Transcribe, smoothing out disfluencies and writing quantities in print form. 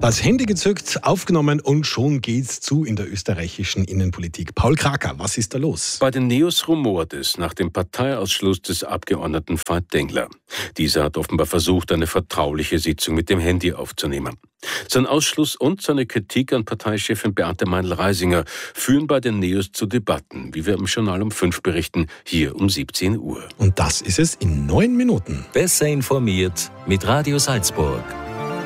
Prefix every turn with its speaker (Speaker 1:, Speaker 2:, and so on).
Speaker 1: Das Handy gezückt, aufgenommen und schon geht's zu in der österreichischen Innenpolitik. Paul Kraker, was ist da los?
Speaker 2: Bei den Neos rumort es nach dem Parteiausschluss des Abgeordneten Veit Dengler. Dieser hat offenbar versucht, eine vertrauliche Sitzung mit dem Handy aufzunehmen. Sein Ausschluss und seine Kritik an Parteichefin Beate Meindl-Reisinger führen bei den Neos zu Debatten, wie wir im Journal um 5 berichten, hier um 17 Uhr.
Speaker 1: Und das ist es in 9 Minuten.
Speaker 3: Besser informiert mit Radio Salzburg.